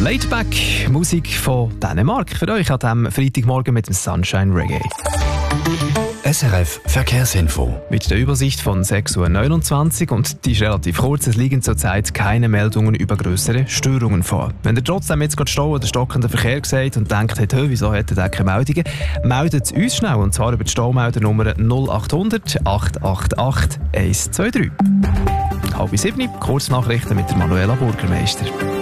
Laidback, Musik von Dänemark für euch an diesem Freitagmorgen mit dem Sunshine Reggae. SRF Verkehrsinfo. Mit der Übersicht von 6.29 Uhr und die ist relativ kurz. Es liegen zurzeit keine Meldungen über grössere Störungen vor. Wenn ihr trotzdem jetzt gerade Stau oder stockenden Verkehr seht und denkt, hey, wieso hat er keine Meldungen, meldet uns schnell und zwar über die Staumeldernummer 0800 888 123. 6:30, Kurznachrichten mit der Manuela Burgermeister.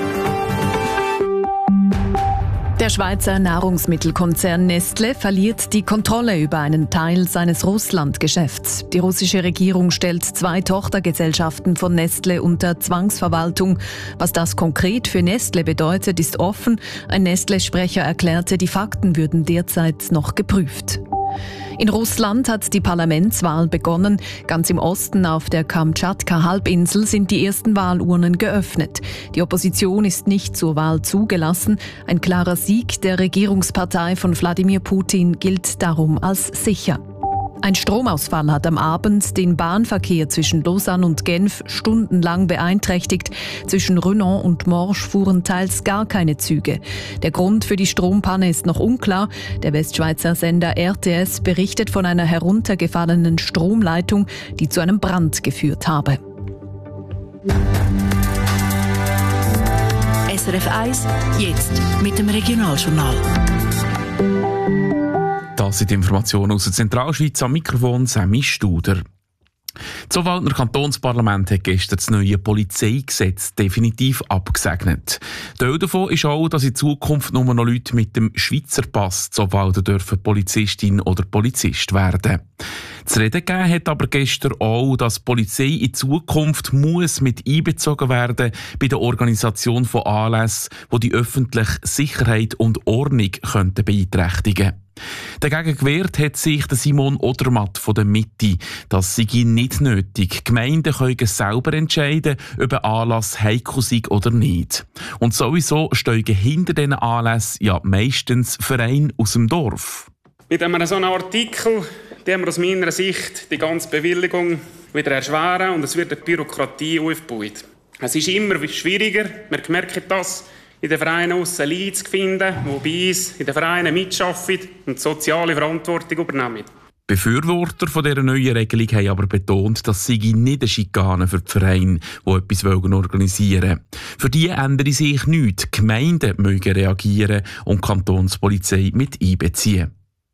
Der Schweizer Nahrungsmittelkonzern Nestlé verliert die Kontrolle über einen Teil seines Russlandgeschäfts. Die russische Regierung stellt 2 Tochtergesellschaften von Nestlé unter Zwangsverwaltung. Was das konkret für Nestlé bedeutet, ist offen. Ein Nestlé-Sprecher erklärte, die Fakten würden derzeit noch geprüft. In Russland hat die Parlamentswahl begonnen. Ganz im Osten auf der Kamtschatka-Halbinsel sind die ersten Wahlurnen geöffnet. Die Opposition ist nicht zur Wahl zugelassen. Ein klarer Sieg der Regierungspartei von Wladimir Putin gilt darum als sicher. Ein Stromausfall hat am Abend den Bahnverkehr zwischen Lausanne und Genf stundenlang beeinträchtigt. Zwischen Renan und Morges fuhren teils gar keine Züge. Der Grund für die Strompanne ist noch unklar. Der Westschweizer Sender RTS berichtet von einer heruntergefallenen Stromleitung, die zu einem Brand geführt habe. SRF 1, jetzt mit dem Regionaljournal. Das sind Informationen aus der Zentralschweiz, am Mikrofon Sammy Studer. Das Obwaldner Kantonsparlament hat gestern das neue Polizeigesetz definitiv abgesegnet. Teil davon ist auch, dass in Zukunft nur noch Leute mit dem Schweizer Pass zu Obwalden dürfen Polizistin oder Polizist werden. Zu reden gegeben hat aber gestern auch, dass die Polizei in Zukunft muss mit einbezogen werden bei der Organisation von Anlässen, die die öffentliche Sicherheit und Ordnung könnten beeinträchtigen. Dagegen gewehrt hat sich der Simon Odermatt von der Mitte. Das sei nicht nötig. Gemeinden können selber entscheiden, ob ein Anlass heikel sei oder nicht. Und sowieso stehen hinter diesen Anlässen ja meistens Vereine aus dem Dorf. Mit einem so einem Artikel, den wir aus meiner Sicht die ganze Bewilligung wieder erschweren und es wird eine Bürokratie aufgebaut. Es ist immer schwieriger, wir merken das, in den Vereinen aussen Leute zu finden, die bei uns in den Vereinen mitarbeiten und die soziale Verantwortung übernehmen. Befürworter von dieser neuen Regelung haben aber betont, dass sie nicht eine Schikane für die Vereine, die etwas organisieren wollen. Für die ändere sich nichts. Die Gemeinden mögen reagieren und die Kantonspolizei mit einbeziehen.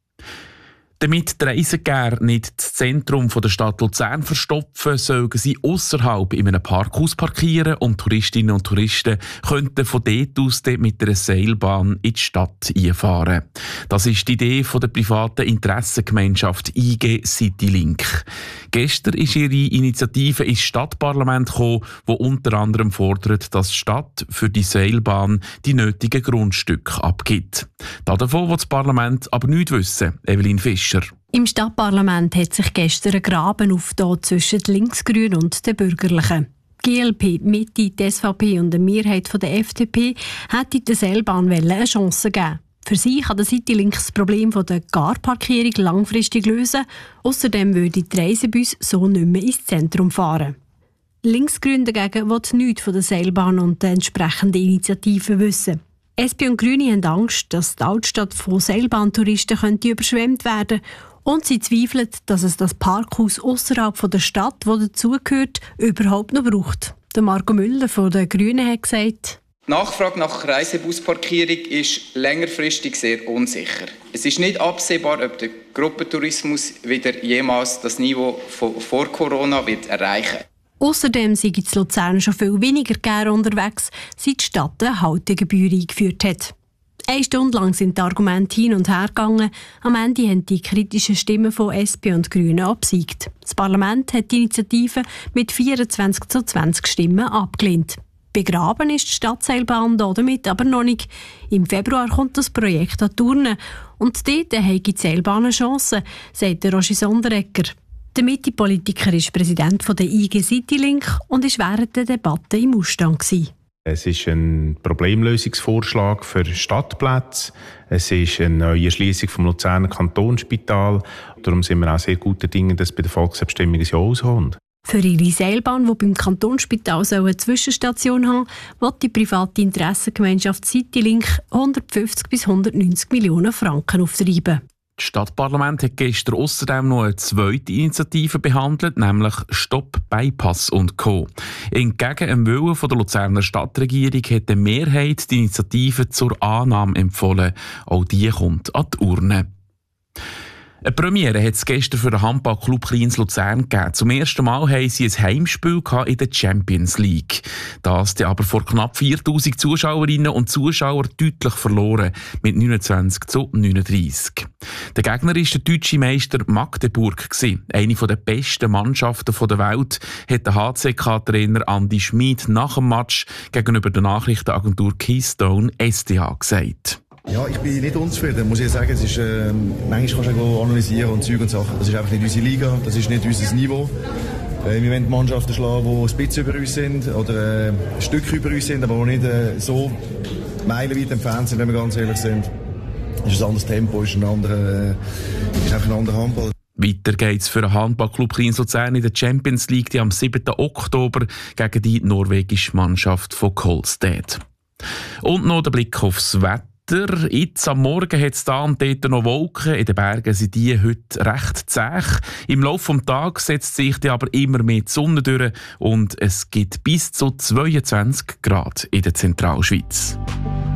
Damit die Reisegäste nicht das Zentrum der Stadt Luzern verstopfen, sollen sie ausserhalb in einem Parkhaus parkieren und Touristinnen und Touristen könnten von dort aus mit einer Seilbahn in die Stadt einfahren. Das ist die Idee der privaten Interessengemeinschaft IG Citylink. Gestern ist ihre Initiative ins Stadtparlament gekommen, wo unter anderem fordert, dass die Stadt für die Seilbahn die nötigen Grundstücke abgibt. Davon will das Parlament aber nichts wissen. Evelyn Fischer. Im Stadtparlament hat sich gestern ein Graben aufgetan zwischen den Linksgrünen und den Bürgerlichen. Die GLP, die Mitte, die SVP und eine Mehrheit der FDP hätten der Seilbahn eine Chance geben. Für sie kann der Citylink das Problem der Garparkierung langfristig lösen. Außerdem würde die Reisebus so nicht mehr ins Zentrum fahren. Linksgrün dagegen will nichts von der Seilbahn und der entsprechenden Initiative wissen. SP und Grüne haben Angst, dass die Altstadt von Seilbahntouristen überschwemmt werden könnte. Und sie zweifeln, dass es das Parkhaus außerhalb der Stadt, das dazugehört, überhaupt noch braucht. Der Marco Müller von den Grünen hat gesagt: Die Nachfrage nach Reisebusparkierung ist längerfristig sehr unsicher. Es ist nicht absehbar, ob der Gruppentourismus wieder jemals das Niveau von vor Corona wird erreichen. Außerdem sind in Luzern schon viel weniger Gäste unterwegs, seit die Stadt eine Haltegebühr eingeführt hat. 1 Stunde lang sind die Argumente hin und her gegangen. Am Ende haben die kritischen Stimmen von SP und Grünen abgesiegt. Das Parlament hat die Initiative mit 24:20 Stimmen abgelehnt. Begraben ist die Stadtseilbahn damit aber noch nicht. Im Februar kommt das Projekt an die Urne. Und dort hat die Seilbahn eine Chance, sagt Roger Sonderegger. Der Mitte-Politiker ist Präsident der IG Citylink und war während der Debatte im Ausstand. Es ist ein Problemlösungsvorschlag für Stadtplätze. Es ist eine neue Erschliessung vom Luzerner Kantonsspital. Darum sind wir auch sehr guter Dinge, dass bei der Volksabstimmung ein Ja auskommt. Für ihre Seilbahn, die beim Kantonsspital eine Zwischenstation haben soll, will die private Interessengemeinschaft Citylink 150 bis 190 Millionen Franken auftreiben. Das Stadtparlament hat gestern außerdem noch eine zweite Initiative behandelt, nämlich Stopp Bypass und Co. Entgegen dem Willen der Luzerner Stadtregierung hat die Mehrheit die Initiative zur Annahme empfohlen. Auch die kommt an die Urne. Eine Premiere hat es gestern für den Handballclub Kleins Luzern gegeben. Zum ersten Mal haben sie ein Heimspiel in der Champions League. Das aber vor knapp 4000 Zuschauerinnen und Zuschauern deutlich verloren, mit 29-39. Der Gegner war der deutsche Meister Magdeburg. Eine der besten Mannschaften der Welt, hat der HCK-Trainer Andi Schmid nach dem Match gegenüber der Nachrichtenagentur Keystone SDA gesagt. Ja, ich bin nicht unzufrieden, muss ich sagen. Es ist, manchmal kannst du auch analysieren und Zeug und Sachen. Das ist einfach nicht unsere Liga, das ist nicht unser Niveau. Wir wollen Mannschaften schlagen, die ein bisschen über uns sind oder ein Stück über uns sind, aber die nicht so meilenweit entfernt sind, wenn wir ganz ehrlich sind. Es ist ein anderes Tempo, ist einfach ein anderer Handball. Weiter geht es für den Handballclub Kleins Luzern in der Champions League, die am 7. Oktober gegen die norwegische Mannschaft von Kolstad. Und noch der Blick aufs Wetter. Jetzt am Morgen hat es da und dort noch Wolken. In den Bergen sind die heute recht zäh. Im Laufe des Tages setzt sich die aber immer mehr die Sonne durch und es gibt bis zu 22 Grad in der Zentralschweiz.